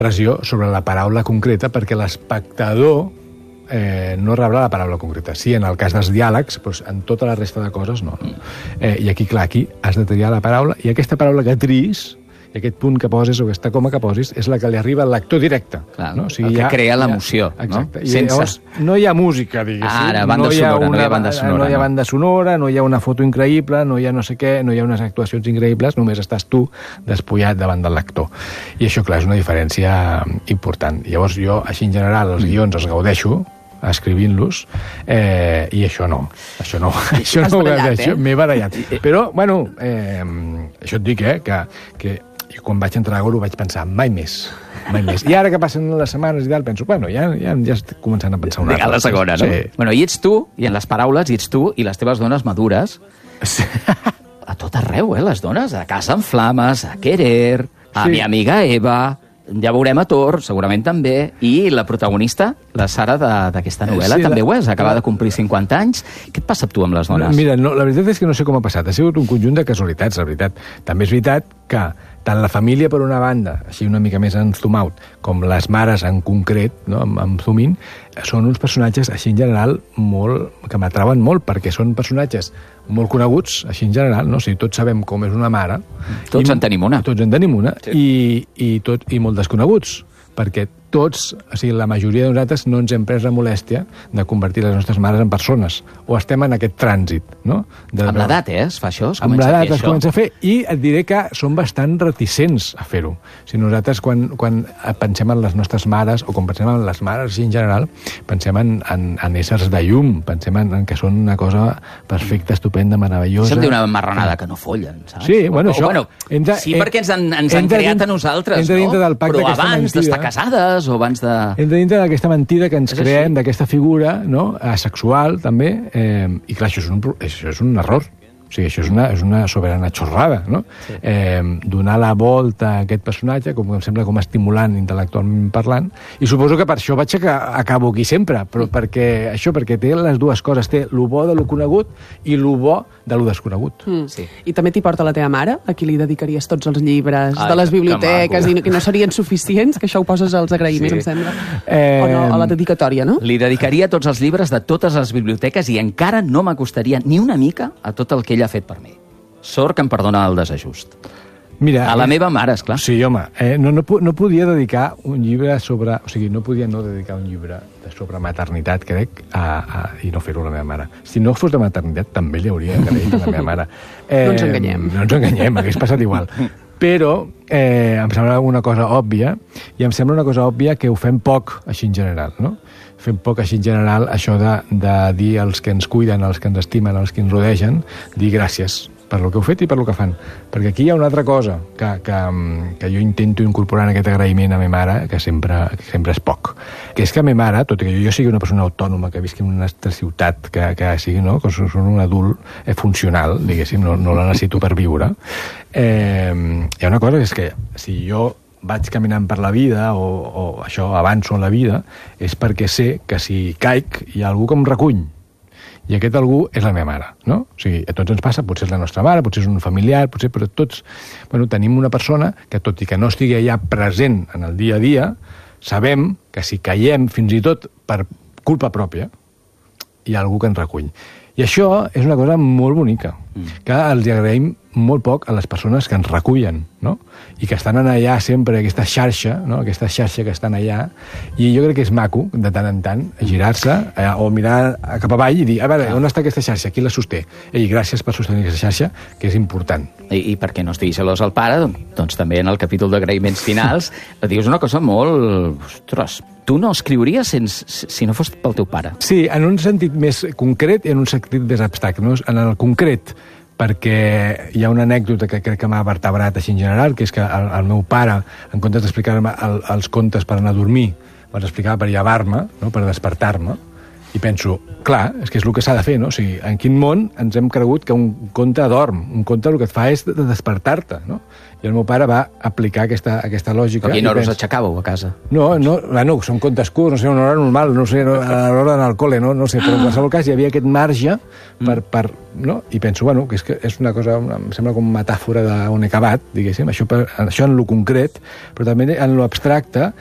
pressió sobre la paraula concreta perquè l'espectador no rebrà la paraula concreta. Sí, en el cas dels diàlegs, doncs en tota la resta de coses no. I aquí, clar, aquí has de triar la paraula, i aquesta paraula que triïs, i aquest punt que poses o aquesta coma que posis és la que li arriba al lector directe. Clar, no? O sigui, el que crea l'emoció. Exacte. No? I llavors no hi ha música, diguéssim. Ara, banda sonora, no hi ha banda sonora. No hi ha banda sonora, no hi ha una foto increïble, no hi ha no sé què, no hi ha unes actuacions increïbles, només estàs tu despullat davant del lector. I això, clar, és una diferència important. Llavors jo, així en general, els guions els gaudeixo, escrivint-los, i això no. Això no ho gaudeixo, m'he barallat. Però, bueno, això et dic, que quan vaig entrar a Goro vaig pensar, mai més. I ara que passen les setmanes i tal, penso, bueno, ja estic començant a pensar una altra. La segona, no? Sí. Bueno, i ets tu, i en les paraules, i ets tu, i les teves dones madures, a tot arreu, les dones, a Casa en Flames, a Querer, a Mi amiga Eva, ja veurem a Tor, segurament també, i la protagonista, la Sara d'aquesta novel·la, també ho és, acaba de complir 50 anys. Què et passa amb tu amb les dones? Mira, la veritat és que no sé com ha passat. Ha sigut un conjunt de casualitats, la veritat. També és veritat que tant la família, per una banda, així una mica més en zoom out, com les mares en concret, no, amb zoom in, són uns personatges, així en general, que m'atrauen molt, perquè són personatges molt coneguts, així en general, no? O sigui, tots sabem com és una mare. Tots en tenim una. Tots en tenim una, sí. I molt desconeguts, perquè tots, o sigui, la majoria de nosaltres no ens hem pres la molèstia de convertir les nostres mares en persones, o estem en aquest trànsit, no? Amb l'edat, es fa això? Amb l'edat es comença a fer, i et diré que són bastant reticents a fer-ho. O sigui, nosaltres, quan pensem en les nostres mares, o quan pensem en les mares en general, pensem en éssers de llum, pensem en que són una cosa perfecta, estupenda, meravellosa. Se'm diu una marranada que no follen, saps? Sí, bueno, això... Sí, perquè ens han creat a nosaltres, no? Però abans d'estar casades, o abans de... Entra dintre d'aquesta mentida que ens creem, d'aquesta figura, no?, asexual, també, i clar, això és un error. O sigui, això és una soberana xorrada, no? Sí. Donar la volta a aquest personatge, com em sembla com estimulant intel·lectualment parlant, i suposo que per això vaig acabo aquí sempre, però perquè té les dues coses, té lo bo de lo conegut i lo bo de lo desconegut. Sí. I també t'hi porta la teva mare, a qui li dedicaries tots els llibres de les biblioteques, i que no serien suficients, que això ho poses als agraïments, em sembla, o no, a la dedicatòria, no? Li dedicaria tots els llibres de totes les biblioteques i encara no m'acostaria ni una mica a tot el que ella ha fet per mi. Sort que em perdona el desajust. Mira, a la meva mare, esclar. Sí, home, no podia dedicar un llibre sobre... O sigui, no podia no dedicar un llibre sobre maternitat, crec, i no fer-ho a la meva mare. Si no fos de maternitat, també li hauria agraït a la meva mare. No ens enganyem. No ens enganyem, hagués passat igual. Però em sembla una cosa òbvia, i em sembla una cosa òbvia que ho fem poc, així en general, no? Fem poc així en general això de dir als que ens cuiden, als que ens estimen, als que ens rodegen, dir gràcies per lo que heu fet i per lo que fan. Perquè aquí hi ha una altra cosa que jo intento incorporar en aquest agraïment a ma mare, que sempre és poc. Que és que a ma mare, tot i que jo sigui una persona autònoma, que visqui en una altra ciutat, que sigui, no?, que soc un adult funcional, diguéssim, no la necessito per viure, hi ha una cosa que és que si jo vaig caminant per la vida o això avanço en la vida, és perquè sé que si caic hi ha algú que em recull. I aquest algú és la meva mare, no? O sigui, a tots ens passa, potser és la nostra mare, potser és un familiar, però tots tenim una persona que, tot i que no estigui allà present en el dia a dia, sabem que si caiem fins i tot per culpa pròpia, hi ha algú que ens recull. I això és una cosa molt bonica, que els agraïm molt poc a les persones que ens recullen, no? I que estan allà sempre, aquesta xarxa, no?, aquesta xarxa que estan allà, i jo crec que és maco, de tant en tant, girar-se o mirar cap avall i dir, a veure, on està aquesta xarxa? Qui la sosté? Ei, gràcies per sostenir aquesta xarxa, que és important. I perquè no estigui gelós el pare, doncs també en el capítol d'agraïments finals dius una cosa molt... Ostres, tu no escriuries si no fos pel teu pare. Sí, en un sentit més concret i en un sentit més abstracte. No? En el concret, perquè hi ha una anècdota que crec que m'ha vertebrat així en general, que és que el meu pare, en comptes d'explicar-me els contes per anar a dormir, me'ls explicava per llevar-me, no? Per despertar-me, I penso, clar, és que és el que s'ha de fer, no? O sigui, en quin món ens hem cregut que un conte dorm? Un conte el que et fa és de despertar-te, no? I el meu pare va aplicar aquesta lògica. A quina hora us aixecàveu a casa? No, són contes curts, no sé, una hora normal, no sé, a l'hora d'anar al col·le, no sé, però en qualsevol cas hi havia aquest marge per no? I penso, bueno, que és una cosa, em sembla com metàfora d'on he acabat, diguéssim, això en lo concret, però també en lo abstracte,